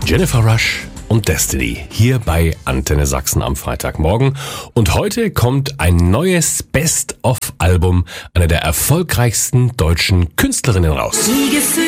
Jennifer Rush und Destiny hier bei Antenne Sachsen am Freitagmorgen. Und heute kommt ein neues Best-of-Album einer der erfolgreichsten deutschen Künstlerinnen raus.